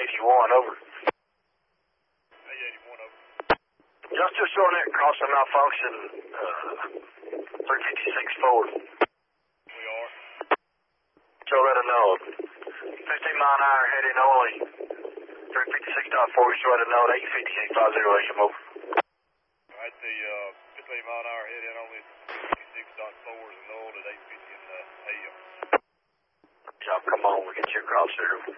A81, over. A81, over. Y'all still showing that crossing malfunction, 356 forward? We are. So let her know. 15-mile-an-hour heading only. 356.4, show let her know at 858.50 AM, over. Alright, the 15-mile-an-hour head in only 56.4 is annulled at 8:50 in the AM. Y'all come on, we'll get you across there.